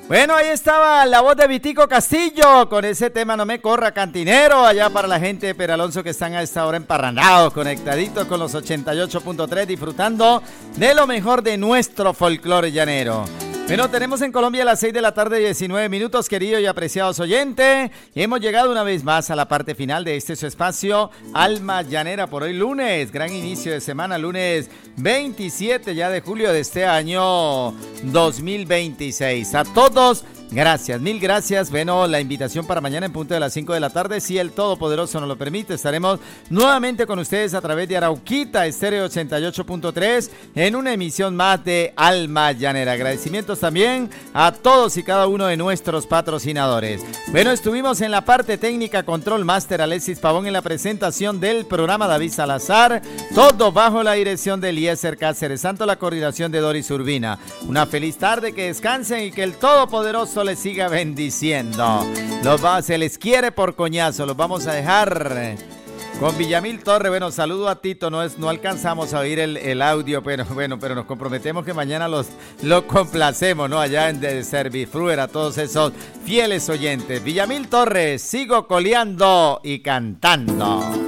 Bueno, ahí estaba la voz de Vitico Castillo con ese tema No me corra cantinero, allá para la gente de Peralonso que están a esta hora emparrandados, conectaditos con los 88.3, disfrutando de lo mejor de nuestro folclore llanero. Bueno, tenemos en Colombia a las 6 de la tarde 19 minutos, queridos y apreciados oyentes, y hemos llegado una vez más a la parte final de su espacio Alma Llanera por hoy lunes, gran inicio de semana, lunes 27 ya de julio de este año 2026. A todos, gracias, mil gracias. Bueno, la invitación para mañana en punto de las 5 de la tarde, si el Todopoderoso nos lo permite, estaremos nuevamente con ustedes a través de Arauquita Estéreo 88.3 en una emisión más de Alma Llanera. Agradecimientos también a todos y cada uno de nuestros patrocinadores. Bueno, estuvimos en la parte técnica, control máster Alexis Pavón, en la presentación del programa David Salazar, todo bajo la dirección de Eliezer Cáceres Santo, la coordinación de Doris Urbina. Una feliz tarde, que descansen y que el Todopoderoso les siga bendiciendo. Se les quiere por coñazo. Los vamos a dejar con Villamil Torre. Bueno, saludo a Tito, no alcanzamos a oír el audio, pero bueno, pero nos comprometemos que mañana lo complacemos, ¿no? Allá en de Servifruer, a todos esos fieles oyentes. Villamil Torre, sigo coleando y cantando.